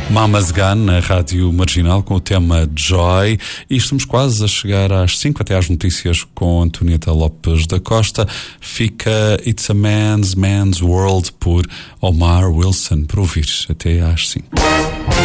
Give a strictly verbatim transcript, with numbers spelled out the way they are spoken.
Mama's Gun na Rádio Marginal com o tema Joy, e estamos quase a chegar às cinco, até às notícias com Antonieta Lopes da Costa. Fica It's a Man's Man's World por Omar Wilson para ouvir até às cinco.